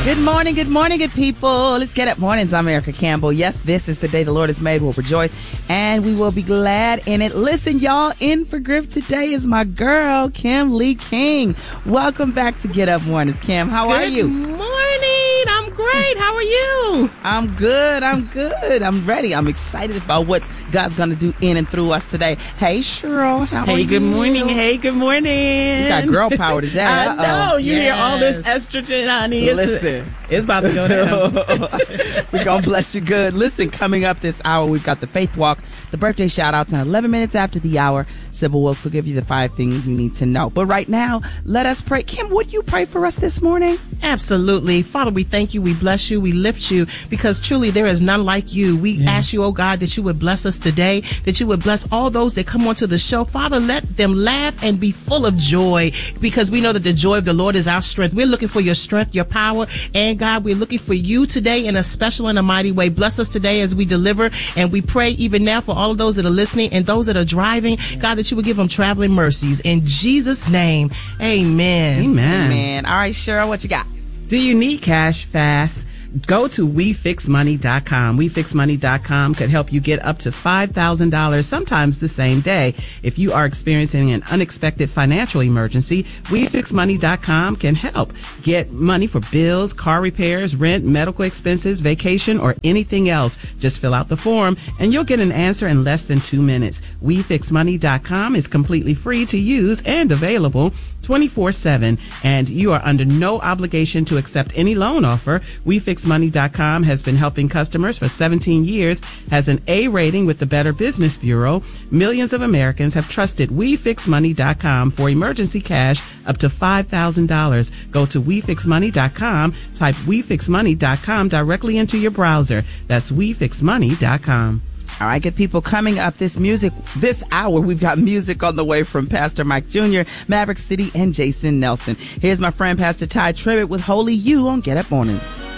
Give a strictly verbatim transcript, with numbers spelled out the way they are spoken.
Good morning, good morning, good people. Let's get up mornings. I'm Erica Campbell. Yes, this is the day the Lord has made. We'll rejoice and we will be glad in it. Listen, y'all, in for Griff today is my girl, Kim Lee King. Welcome back to Get Up Mornings, Kim. How good are you? Good morning. I'm great. How are you? I'm good. I'm good. I'm ready. I'm excited about what God's going to do in and through us today. Hey, Cheryl. How hey, are you? good morning. Hey, good morning. You got girl power today. I Uh-oh. know. You yes. hear all this estrogen, honey. It's, Listen. It's about to go down. We're going to bless you good. Listen, coming up this hour, we've got the Faith Walk, the birthday shout-outs, and eleven minutes after the hour, Sybil Wilkes will give you the five things you need to know. But right now, let us pray. Kim, would you pray for us this morning? Absolutely. Father, we thank you. We bless you. We lift you because truly there is none like you. We yeah. ask you, oh God, that you would bless us today, that you would bless all those that come onto the show. Father, let them laugh and be full of joy because we know that the joy of the Lord is our strength. We're looking for your strength, your power, and God, we're looking for you today in a special and a mighty way. Bless us today as we deliver, and we pray even now for all of those that are listening and those that are driving, yeah. God, that you would give them traveling mercies. In Jesus' name, amen. Amen. Amen. All right, Cheryl, what you got? Do you need cash fast? Go to we fix money dot com. we fix money dot com could help you get up to five thousand dollars, sometimes the same day. If you are experiencing an unexpected financial emergency, we fix money dot com can help. Get money for bills, car repairs, rent, medical expenses, vacation, or anything else. Just fill out the form and you'll get an answer in less than two minutes. we fix money dot com is completely free to use and available twenty-four seven, and you are under no obligation to accept any loan offer. we fix money dot com has been helping customers for seventeen years, has an A rating with the Better Business Bureau. Millions of Americans have trusted we fix money dot com for emergency cash up to five thousand dollars. Go to we fix money dot com, type we fix money dot com directly into your browser. That's we fix money dot com. All right, good people, coming up this music, this hour, we've got music on the way from Pastor Mike Junior, Maverick City, and Jason Nelson. Here's my friend, Pastor Ty Tribbett, with Holy You on Get Up Mornings.